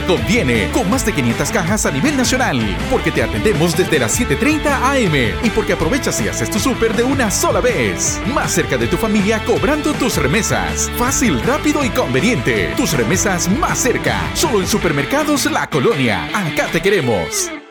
conviene, con más de 500 cajas a nivel nacional, porque te atendemos desde las 7:30 a.m. y porque aprovechas y haces tu súper de una sola vez. Más cerca de tu familia cobrando tus remesas. Fácil, rápido y conveniente. Tus remesas más cerca. Solo en Supermercados La Colonia. Acá te queremos.